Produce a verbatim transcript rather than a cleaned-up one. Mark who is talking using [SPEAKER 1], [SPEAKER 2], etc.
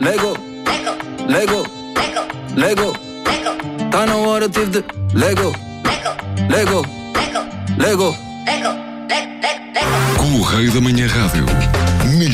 [SPEAKER 1] Lego, Lego, Lego, tá na hora, tive de Lego, Lego, Lego.
[SPEAKER 2] Com o Rei da Manhã Rádio.